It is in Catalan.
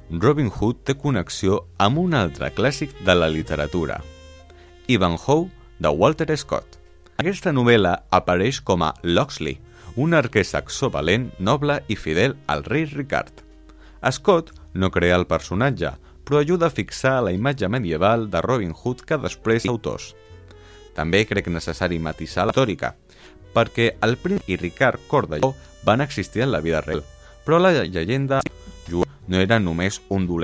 Robin Hood té connexió amb un altre clàssic de la literatura, Ivanhoe, de Walter Scott. Aquesta novel·la apareix com a Locksley, un arquer saxó valent, noble i fidel al rei Ricard. Scott no crea el personatge, però ajuda a fixar la imatge medieval de Robin Hood que després autors. També crec necessari matisar la històrica, perquè el príncep i Ricard Cor de Lleó van existir en la vida real, però la llegenda no era només un dolent